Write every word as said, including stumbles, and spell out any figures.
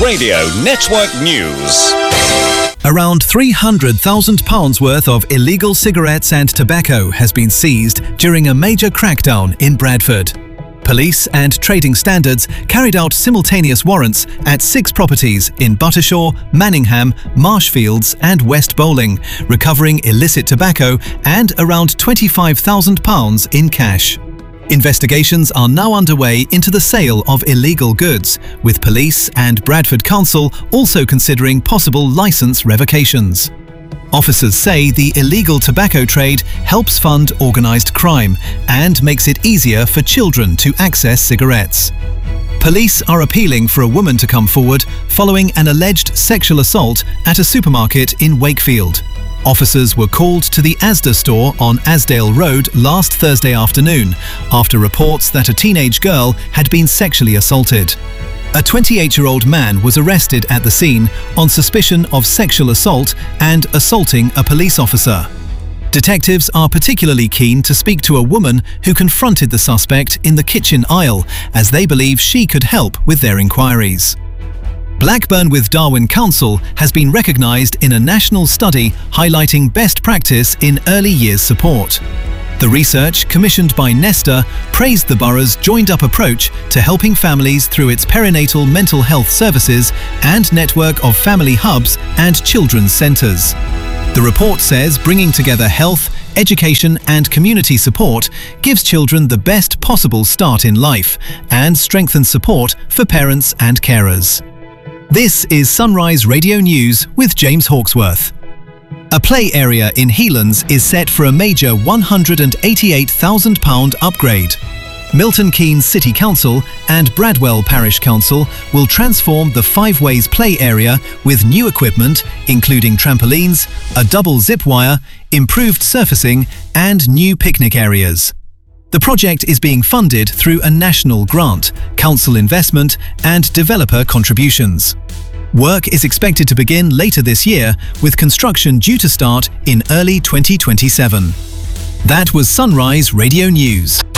Radio Network News. Around three hundred thousand pounds worth of illegal cigarettes and tobacco has been seized during a major crackdown in Bradford. Police and trading standards carried out simultaneous warrants at six properties in Buttershaw, Manningham, Marshfields and West Bowling, recovering illicit tobacco and around twenty-five thousand pounds in cash. Investigations are now underway into the sale of illegal goods, with police and Bradford Council also considering possible licence revocations. Officers say the illegal tobacco trade helps fund organised crime and makes it easier for children to access cigarettes. Police are appealing for a woman to come forward following an alleged sexual assault at a supermarket in Wakefield. Officers were called to the Asda store on Asdale Road last Thursday afternoon after reports that a teenage girl had been sexually assaulted. A twenty-eight-year-old man was arrested at the scene on suspicion of sexual assault and assaulting a police officer. Detectives are particularly keen to speak to a woman who confronted the suspect in the kitchen aisle, as they believe she could help with their inquiries. Blackburn with Darwen Council has been recognised in a national study highlighting best practice in early years support. The research, commissioned by Nesta, praised the borough's joined-up approach to helping families through its perinatal mental health services and network of family hubs and children's centres. The report says bringing together health, education and community support gives children the best possible start in life and strengthens support for parents and carers. This is Sunrise Radio News with James Hawksworth. A play area in Healands is set for a major one hundred eighty-eight thousand pounds upgrade. Milton Keynes City Council and Bradwell Parish Council will transform the Five Ways play area with new equipment, including trampolines, a double zip wire, improved surfacing and new picnic areas. The project is being funded through a national grant, council investment and developer contributions. Work is expected to begin later this year, with construction due to start in early twenty twenty-seven. That was Sunrise Radio News.